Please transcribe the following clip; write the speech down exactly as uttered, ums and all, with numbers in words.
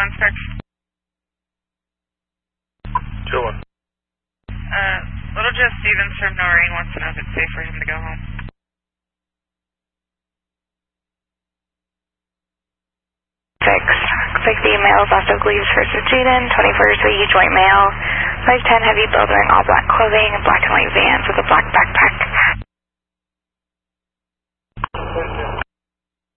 Sparks. Two one. Uh, Little Jeff Stevens from Noreen wants to know if it's safe for him to go home. Six. Looks like the male is left of leaves first with Jaden, twenty-first with joint male, five ten heavy build wearing all black clothing, black and white vans with a black backpack.